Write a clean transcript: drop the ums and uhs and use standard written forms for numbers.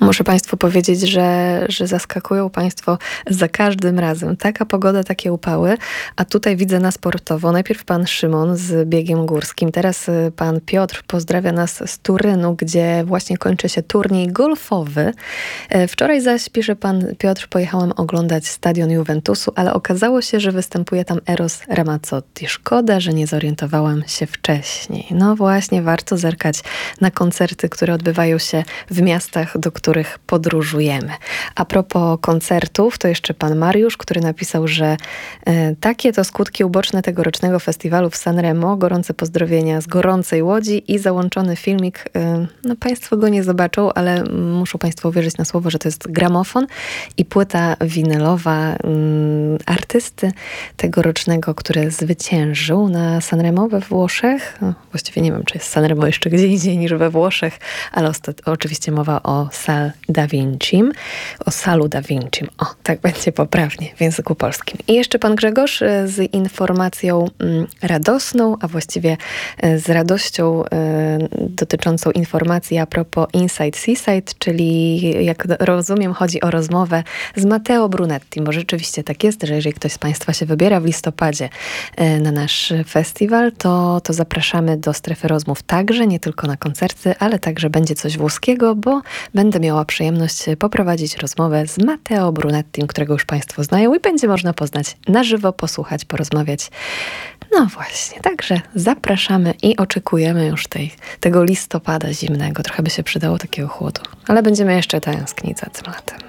Muszę Państwu powiedzieć, że zaskakują Państwo za każdym razem. Taka pogoda, takie upały, a tutaj widzę na sportowo. Najpierw pan Szymon z biegiem górskim, teraz pan Piotr pozdrawia nas z Turynu, gdzie właśnie kończy się turniej golfowy. Wczoraj zaś, pisze pan Piotr, pojechałam oglądać stadion Juventusu, ale okazało się, że występuje tam Eros Ramazzotti. Szkoda, że nie zorientowałam się wcześniej. No właśnie, warto zerkać na koncerty, które odbywają się w miastach, do których podróżujemy. A propos koncertów, to jeszcze pan Mariusz, który napisał, że takie to skutki uboczne tegorocznego festiwalu w Sanremo. Gorące pozdrowienia z gorącej Łodzi i załączony filmik. No Państwo go nie zobaczą, ale muszą Państwo uwierzyć na słowo, że to jest gramofon i płyta winylowa artysty tegorocznego, który zwyciężył na Sanremo we Włoszech. No, właściwie nie wiem, czy jest Sanremo jeszcze gdzie indziej niż we Włoszech, ale oczywiście mowa o Salu da Vincim. O Salu da Vincim. O, tak będzie poprawnie w języku polskim. I jeszcze pan Grzegorz z informacją radosną, a właściwie z radością dotyczącą informacji a propos Inside Seaside, czyli jak rozumiem chodzi o rozmowę z Matteo Brunetti, bo rzeczywiście tak jest, że jeżeli ktoś z Państwa się wybiera w listopadzie na nasz festiwal, to zapraszamy do strefy rozmów także, nie tylko na koncerty, ale także będzie coś włoskiego, bo będę miała przyjemność poprowadzić rozmowę z Matteo Brunettim, którego już Państwo znają i będzie można poznać na żywo, posłuchać, porozmawiać. No właśnie, także zapraszamy i oczekujemy już tego listopada zimnego. Trochę by się przydało takiego chłodu, ale będziemy jeszcze tęsknić za tym latem.